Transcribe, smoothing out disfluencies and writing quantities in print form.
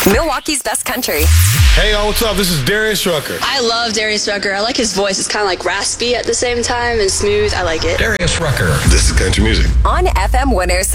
Milwaukee's best country. Hey, y'all, what's up? This is Darius Rucker. I love Darius Rucker. I like his voice. It's kind of like raspy at the same time and smooth. I like it. Darius Rucker. This is country music. On FM Winners.